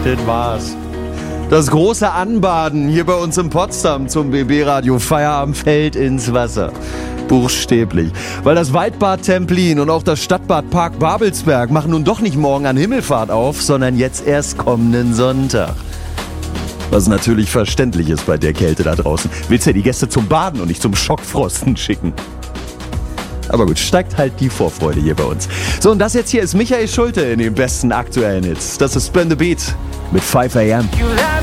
das war's. Das große Anbaden hier bei uns in Potsdam zum BB-Radio Feierabend fällt ins Wasser. Buchstäblich. Weil das Waldbad Templin und auch das Stadtbad Park Babelsberg machen nun doch nicht morgen an Himmelfahrt auf, sondern jetzt erst kommenden Sonntag. Was natürlich verständlich ist bei der Kälte da draußen. Willst ja die Gäste zum Baden und nicht zum Schockfrosten schicken. Aber gut, steigt halt die Vorfreude hier bei uns. So, und das jetzt hier ist Michael Schulte in den besten aktuellen Hits. Das ist Spin the Beat mit 5 AM.